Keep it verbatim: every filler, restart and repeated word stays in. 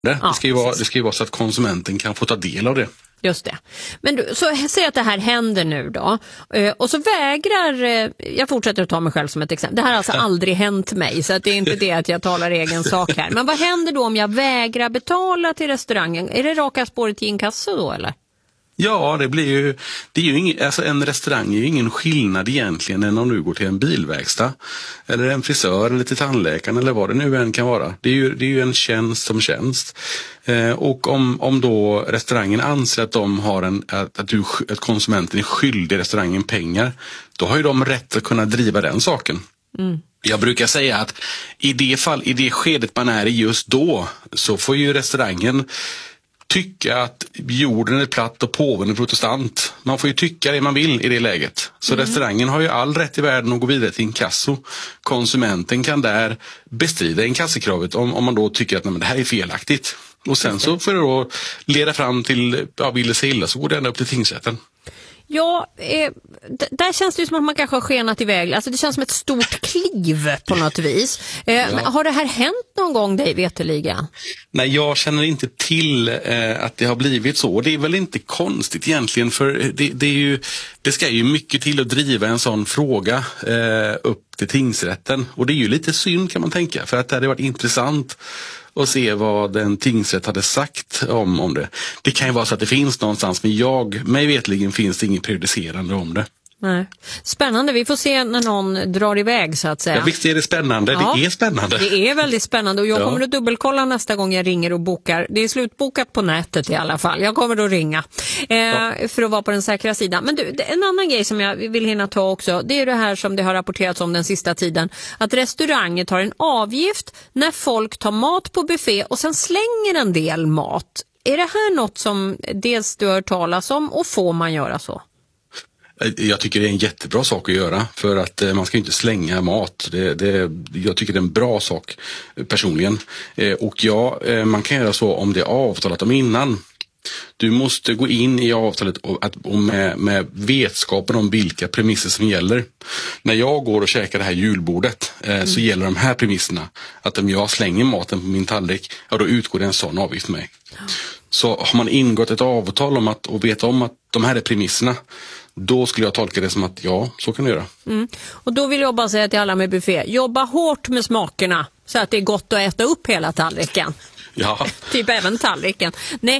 Det, Ja, det, ska ju vara, det ska ju vara så att konsumenten kan få ta del av det. Just det. Men du, så säg att det här händer nu då. Eh, och så vägrar, eh, jag fortsätter att ta mig själv som ett exempel. Det här har alltså aldrig hänt mig, så att det är inte det att jag talar egen sak här. Men vad händer då om jag vägrar betala till restaurangen? Är det raka spåret till inkasso då eller? Ja, det blir ju, det är ju ing, alltså en restaurang är ju ingen skillnad egentligen än om du går till en bilverkstad eller en frisör eller till tandläkaren eller vad det nu än kan vara. Det är ju, det är ju en tjänst som tjänst. Eh, och om, om då restaurangen anser att de har en, att, att, du, att konsumenten är skyldig restaurangen pengar, då har ju de rätt att kunna driva den saken. Mm. Jag brukar säga att i det fall, i det skedet man är i just då, så får ju restaurangen tycka att jorden är platt och påven är protestant. Man får ju tycka det man vill i det läget. Så mm. restaurangen har ju all rätt i världen att gå vidare till inkasso. Konsumenten kan där bestrida inkassokravet om, om man då tycker att nej, men det här är felaktigt. Och sen så får det då leda fram till, ja, vill det sig illa så går det ända upp till tingsrätten. Ja, eh, d- där känns det ju som att man kanske har skenat iväg. Alltså det känns som ett stort kliv på något vis. Eh, ja. Men har det här hänt någon gång dig veteliga? Nej, jag känner inte till eh, att det har blivit så. Det är väl inte konstigt egentligen, för det, det, är ju, det ska ju mycket till att driva en sån fråga eh, upp till tingsrätten. Och det är ju lite synd kan man tänka, för att det hade varit intressant och se vad en tingsrätt hade sagt om, om det. Det kan ju vara så att det finns någonstans, men jag, mig vetligen finns det ingen prejudicerande om det. Nej. Spännande, vi får se när någon drar iväg så att säga. Ja, visst är det spännande, ja, det är spännande. Det är väldigt spännande och jag ja. kommer att dubbelkolla nästa gång jag ringer och bokar. Det är slutbokat på nätet i alla fall. Jag kommer att ringa eh, ja. för att vara på den säkra sidan. Men du, en annan grej som jag vill hinna ta också, det är det här som det har rapporterats om den sista tiden. Att restauranger tar en avgift när folk tar mat på buffé och sen slänger en del mat. Är det här något som dels du hör talas om och får man göra så? Jag tycker det är en jättebra sak att göra, för att eh, man ska inte slänga mat. Det, det, jag tycker det är en bra sak personligen. Eh, och ja, eh, man kan göra så om det är avtalat om innan. Du måste gå in i avtalet och, att, och med, med vetskapen om vilka premisser som gäller. När jag går och käkar det här julbordet eh, mm. så gäller de här premisserna. Att om jag slänger maten på min tallrik, ja, då utgår det en sån avgift för mig. Mm. Så har man ingått ett avtal om att, och vet om att de här är premisserna, då skulle jag tolka det som att ja, så kan du göra. Mm. Och då vill jag bara säga till alla med buffé, jobba hårt med smakerna så att det är gott att äta upp hela tallriken. Ja. Typ även tallriken. Nej,